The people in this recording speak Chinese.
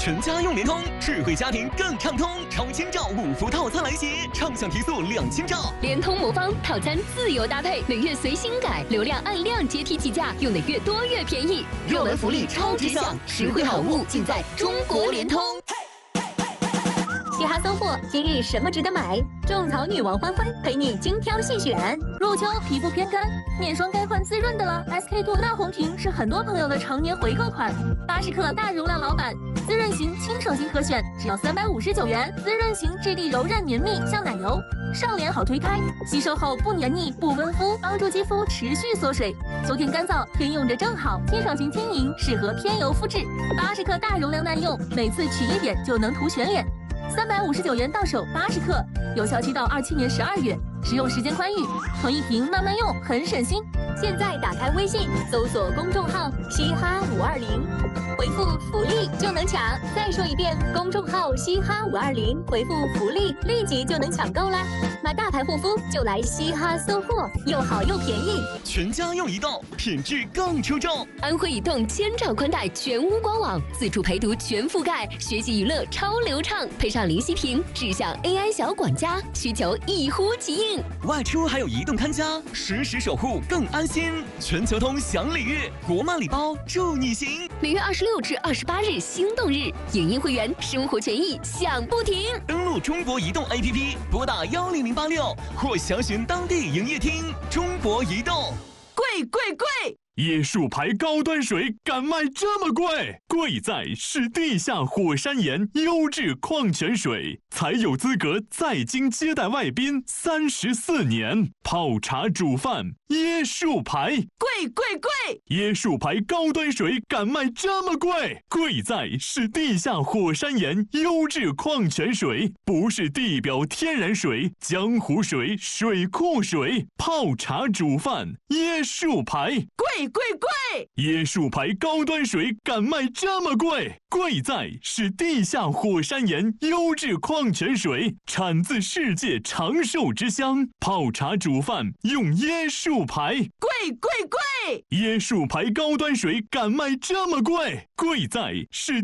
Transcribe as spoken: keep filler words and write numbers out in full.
全家用联通，智慧家庭更畅通，超千兆五福套餐来袭，畅享提速两千兆。 联通魔方套餐自由搭配，每月随心改，流量按量阶梯计价，用的越多越便宜。热门福利超值享，实惠好物尽在中国联通。 嘻哈搜货，今日什么值得买？种草女王欢欢陪你精挑细选。 入秋皮肤偏干，面霜该换滋润的了。S K two 大红瓶是很多朋友的常年回购款，八十克大容量老板，滋润型、清爽型可选，只要三百五十九元。滋润型质地柔韧绵密，像奶油，上脸好推开，吸收后不黏腻不温敷，帮助肌肤持续缩水。秋天干燥，天用着正好。清爽型轻盈，适合偏油肤质。八十克大容量耐用，每次取一点就能涂全脸。三百五十九元到手八十克，有效期到二七年十二月，使用时间宽裕，囤一瓶慢慢用，很省心。 现在打开微信，搜索公众号“嘻哈五二零”，回复“福利”就能抢。再说一遍，公众号“嘻哈五二零”，回复“福利”，立即就能抢购啦！买大牌护肤就来嘻哈搜货，又好又便宜。 全家用移动，品质更出众。 安徽移动千兆宽带全屋官网，自主陪读全覆盖，学习娱乐超流畅，配上零息屏，智享 A I 小管家，需求一呼即应。 外出还有移动看家，实时守护更安心。全球通享礼遇，国漫礼包助你行。 每月二十六至二十八日心动日，影音会员生活权益享不停。 登录中国移动 A P P， 拨打幺零零八六或详询当地营业厅。中国移动， 贵贵贵！ 椰树牌高端水敢卖这么贵？贵在是地下火山岩优质矿泉水，才有资格在京接待外宾三十四年。泡茶煮饭，椰树牌， 贵贵贵！ 椰树牌高端水敢卖这么贵？贵在是地下火山岩优质矿泉水，不是地表天然水、江湖水、水库水。泡茶煮饭，椰树牌， 贵贵贵！ 椰树牌高端水敢卖这么贵？贵在是地下火山岩优质矿泉水，产自世界长寿之乡。泡茶煮饭用椰树牌， 贵贵贵！ 椰树牌高端水敢卖这么贵？贵在是